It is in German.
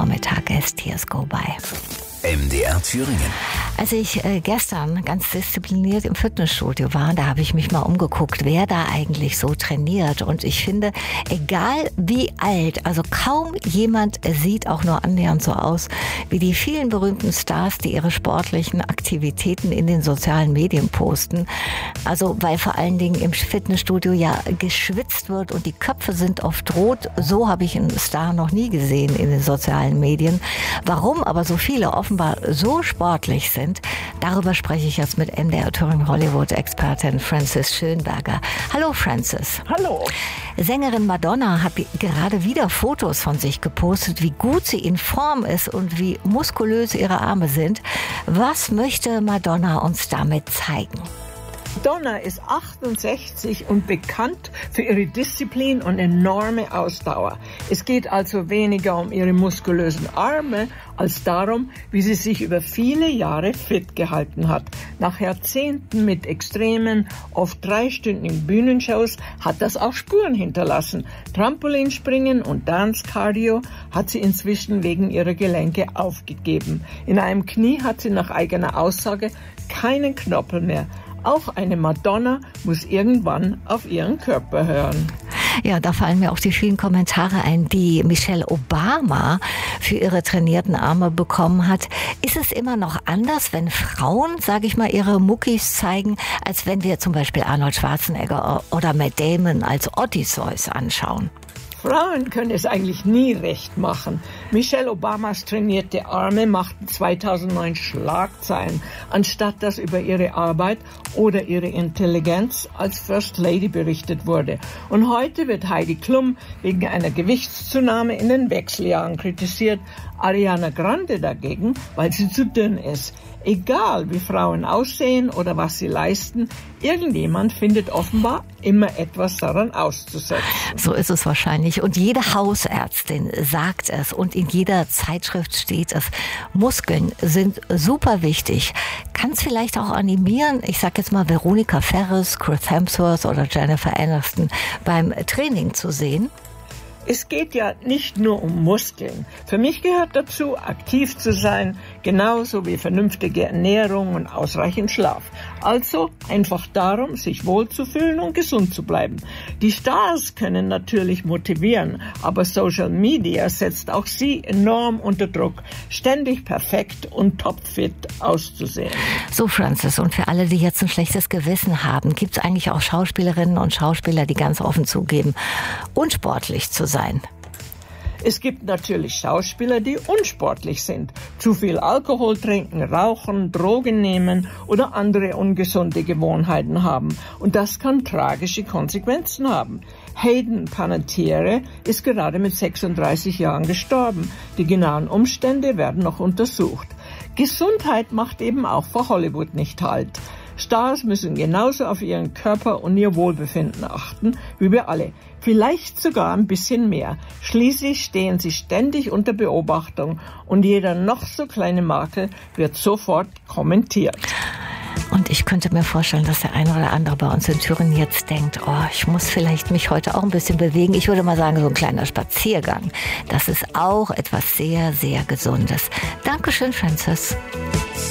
Vormittag ist Years Go By. MDR Thüringen. Als ich gestern ganz diszipliniert im Fitnessstudio war, da habe ich mich mal umgeguckt, wer da eigentlich so trainiert. Und ich finde, egal wie alt, also kaum jemand sieht auch nur annähernd so aus wie die vielen berühmten Stars, die ihre sportlichen Aktivitäten in den sozialen Medien posten. Also weil vor allen Dingen im Fitnessstudio ja geschwitzt wird und die Köpfe sind oft rot. So habe ich einen Star noch nie gesehen in den sozialen Medien. Warum aber so viele offenbar so sportlich sind, darüber spreche ich jetzt mit MDR Thüringen Hollywood-Expertin Frances Schönberger. Hallo Frances. Hallo. Sängerin Madonna hat gerade wieder Fotos von sich gepostet, wie gut sie in Form ist und wie muskulös ihre Arme sind. Was möchte Madonna uns damit zeigen? Madonna ist 68 und bekannt für ihre Disziplin und enorme Ausdauer. Es geht also weniger um ihre muskulösen Arme, als darum, wie sie sich über viele Jahre fit gehalten hat. Nach Jahrzehnten mit extremen, oft 3-stündigen Bühnenshows hat das auch Spuren hinterlassen. Trampolinspringen und Dance-Cardio hat sie inzwischen wegen ihrer Gelenke aufgegeben. In einem Knie hat sie nach eigener Aussage keinen Knorpel mehr. Auch eine Madonna muss irgendwann auf ihren Körper hören. Ja, da fallen mir auch die vielen Kommentare ein, die Michelle Obama für ihre trainierten Arme bekommen hat. Ist es immer noch anders, wenn Frauen, sage ich mal, ihre Muckis zeigen, als wenn wir zum Beispiel Arnold Schwarzenegger oder Matt Damon als Odysseus anschauen? Frauen können es eigentlich nie recht machen. Michelle Obamas trainierte Arme machten 2009 Schlagzeilen, anstatt dass über ihre Arbeit oder ihre Intelligenz als First Lady berichtet wurde. Und heute wird Heidi Klum wegen einer Gewichtszunahme in den Wechseljahren kritisiert. Ariana Grande dagegen, weil sie zu dünn ist. Egal wie Frauen aussehen oder was sie leisten, irgendjemand findet offenbar immer etwas daran auszusetzen. So ist es wahrscheinlich. Und jede Hausärztin sagt es und in jeder Zeitschrift steht es. Muskeln sind super wichtig. Kann es vielleicht auch animieren, ich sag jetzt mal Veronica Ferris, Chris Hemsworth oder Jennifer Aniston beim Training zu sehen? Es geht ja nicht nur um Muskeln. Für mich gehört dazu, aktiv zu sein, genauso wie vernünftige Ernährung und ausreichend Schlaf. Also einfach darum, sich wohlzufühlen und gesund zu bleiben. Die Stars können natürlich motivieren, aber Social Media setzt auch sie enorm unter Druck, ständig perfekt und topfit auszusehen. So, Frances, und für alle, die jetzt ein schlechtes Gewissen haben, gibt es eigentlich auch Schauspielerinnen und Schauspieler, die ganz offen zugeben, unsportlich zu sein? Es gibt natürlich Schauspieler, die unsportlich sind, zu viel Alkohol trinken, rauchen, Drogen nehmen oder andere ungesunde Gewohnheiten haben. Und das kann tragische Konsequenzen haben. Hayden Panettiere ist gerade mit 36 Jahren gestorben. Die genauen Umstände werden noch untersucht. Gesundheit macht eben auch vor Hollywood nicht Halt. Stars müssen genauso auf ihren Körper und ihr Wohlbefinden achten, wie wir alle. Vielleicht sogar ein bisschen mehr. Schließlich stehen sie ständig unter Beobachtung und jeder noch so kleine Makel wird sofort kommentiert. Und ich könnte mir vorstellen, dass der eine oder andere bei uns in Thüringen jetzt denkt, oh, ich muss vielleicht mich heute auch ein bisschen bewegen. Ich würde mal sagen, so ein kleiner Spaziergang. Das ist auch etwas sehr, sehr Gesundes. Dankeschön, Frances.